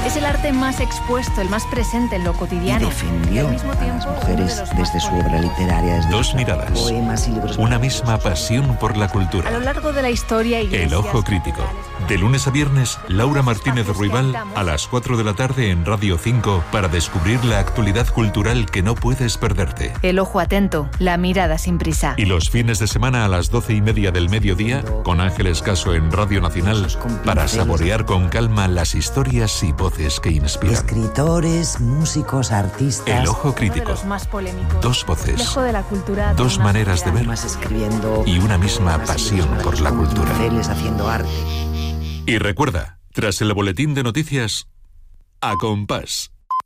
Es el arte más expuesto, el más presente en lo cotidiano. Y defendió a las mujeres desde su obra literaria. Desde Dos miradas, poemas y libros. una misma pasión por la cultura. A lo largo de la historia, El Ojo Crítico. De lunes a viernes, Laura Martínez Ruibal a las 4 de la tarde en Radio 5 para descubrir la actualidad cultural que no puedes perderte. El ojo atento, la mirada sin prisa. Y los fines de semana a las 12:30 del mediodía, con Ángeles Caso en Radio Nacional, para saborear con calma las historias y voces que inspiran. Escritores, músicos, artistas. El Ojo Crítico. Uno de los más polémicos. Dos voces, Lejos de la cultura, dos más maneras de ver Más escribiendo. y una misma pasión por la cultura. Pinceles haciendo arte. Y recuerda, tras el boletín de noticias, A Compás.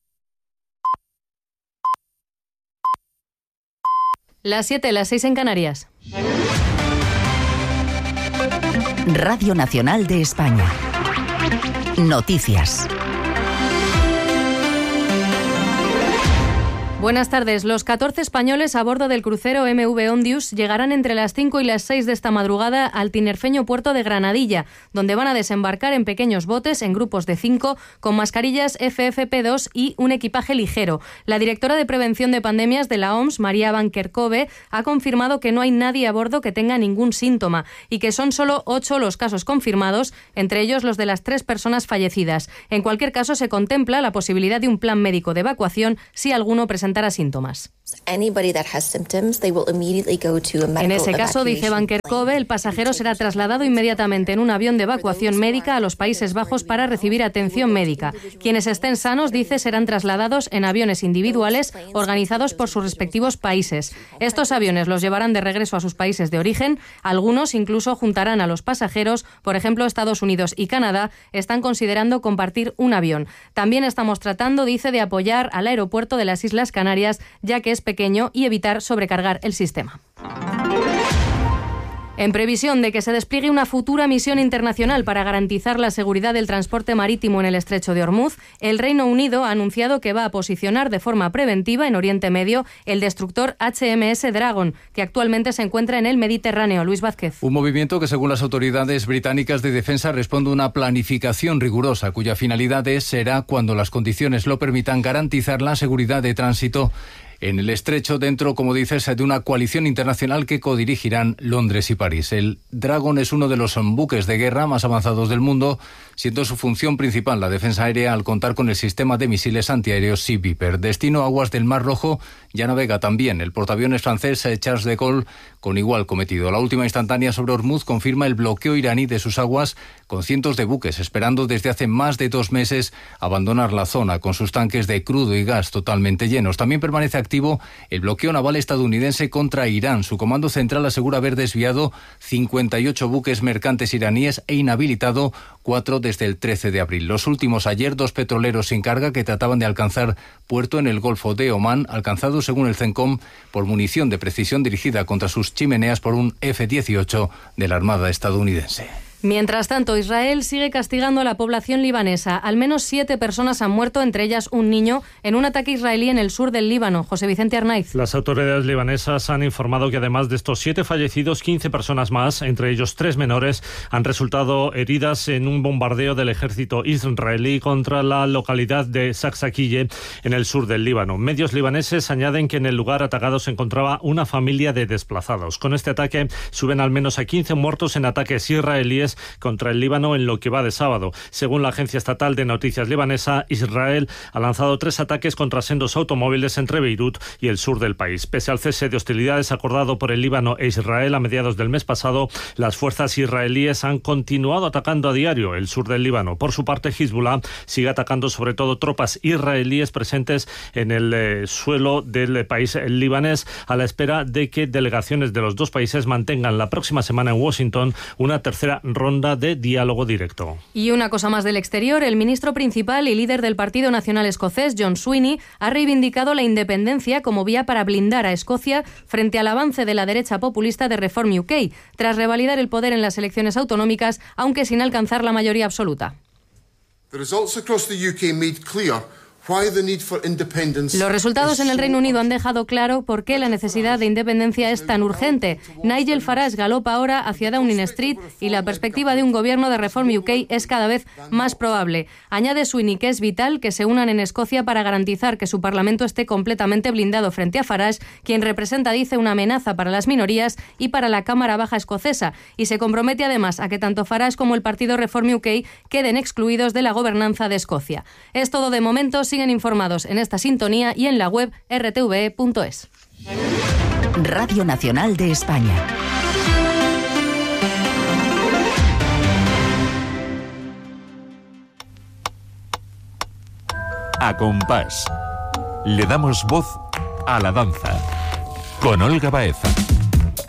Las 7, las 6 en Canarias. Radio Nacional de España. Noticias. Buenas tardes. Los 14 españoles a bordo del crucero MV Ondius llegarán entre las 5 y las 6 de esta madrugada al tinerfeño puerto de Granadilla, donde van a desembarcar en pequeños botes en grupos de 5 con mascarillas FFP2 y un equipaje ligero. La directora de Prevención de Pandemias de la OMS, María Van Kerkhove, ha confirmado que no hay nadie a bordo que tenga ningún síntoma y que son solo 8 los casos confirmados, entre ellos los de las 3 personas fallecidas. En cualquier caso, se contempla la posibilidad de un plan médico de evacuación si alguno presentara síntomas. En ese caso, dice Van Kerkhove, el pasajero será trasladado inmediatamente en un avión de evacuación médica a los Países Bajos para recibir atención médica. Quienes estén sanos, dice, serán trasladados en aviones individuales organizados por sus respectivos países. Estos aviones los llevarán de regreso a sus países de origen. Algunos incluso juntarán a los pasajeros. Por ejemplo, Estados Unidos y Canadá están considerando compartir un avión. También estamos tratando, dice, de apoyar al aeropuerto de las Islas Canarias, ya que es pequeño, y evitar sobrecargar el sistema. En previsión de que se despliegue una futura misión internacional para garantizar la seguridad del transporte marítimo en el Estrecho de Ormuz, el Reino Unido ha anunciado que va a posicionar de forma preventiva en Oriente Medio el destructor HMS Dragon, que actualmente se encuentra en el Mediterráneo. Luis Vázquez. Un movimiento que, según las autoridades británicas de defensa, responde a una planificación rigurosa, cuya finalidad será, cuando las condiciones lo permitan, garantizar la seguridad de tránsito en el estrecho, dentro, como dices, de una coalición internacional que codirigirán Londres y París. El Dragon es uno de los buques de guerra más avanzados del mundo, siendo su función principal la defensa aérea al contar con el sistema de misiles antiaéreos Sea Viper. Destino aguas del Mar Rojo, ya navega también el portaaviones francés Charles de Gaulle con igual cometido. La última instantánea sobre Hormuz confirma el bloqueo iraní de sus aguas, con cientos de buques esperando desde hace más de 2 meses abandonar la zona con sus tanques de crudo y gas totalmente llenos. También permanece activo el bloqueo naval estadounidense contra Irán. Su comando central asegura haber desviado 58 buques mercantes iraníes e inhabilitado 4 desde el 13 de abril. Los últimos ayer, 2 petroleros sin carga que trataban de alcanzar puerto en el Golfo de Omán, alcanzados según el CENCOM por munición de precisión dirigida contra sus chimeneas por un F-18 de la Armada estadounidense. Mientras tanto, Israel sigue castigando a la población libanesa. Al menos 7 personas han muerto, entre ellas un niño, en un ataque israelí en el sur del Líbano. José Vicente Arnaiz. Las autoridades libanesas han informado que además de estos 7 fallecidos, 15 personas más, entre ellos 3 menores, han resultado heridas en un bombardeo del ejército israelí contra la localidad de Saksakiyeh, en el sur del Líbano. Medios libaneses añaden que en el lugar atacado se encontraba una familia de desplazados. Con este ataque suben al menos a 15 muertos en ataques israelíes contra el Líbano en lo que va de sábado. Según la agencia estatal de noticias libanesa, Israel ha lanzado 3 ataques contra sendos automóviles entre Beirut y el sur del país. Pese al cese de hostilidades acordado por el Líbano e Israel a mediados del mes pasado, las fuerzas israelíes han continuado atacando a diario el sur del Líbano. Por su parte, Hezbollah sigue atacando sobre todo tropas israelíes presentes en el suelo del país libanés, a la espera de que delegaciones de los 2 países mantengan la próxima semana en Washington una tercera ronda de diálogo directo. Y una cosa más del exterior, el ministro principal y líder del Partido Nacional Escocés, John Swinney, ha reivindicado la independencia como vía para blindar a Escocia frente al avance de la derecha populista de Reform UK, tras revalidar el poder en las elecciones autonómicas, aunque sin alcanzar la mayoría absoluta. The results across the UK made clear Los resultados en el Reino Unido han dejado claro por qué la necesidad de independencia es tan urgente. Nigel Farage galopa ahora hacia Downing Street y la perspectiva de un gobierno de Reform UK es cada vez más probable. Añade Sweeney que es vital que se unan en Escocia para garantizar que su Parlamento esté completamente blindado frente a Farage, quien representa, dice, una amenaza para las minorías y para la Cámara Baja escocesa, y se compromete además a que tanto Farage como el partido Reform UK queden excluidos de la gobernanza de Escocia. Es todo de momento. Siguen informados en esta sintonía y en la web rtve.es. Radio Nacional de España. A compás. Le damos voz a la danza. Con Olga Baeza.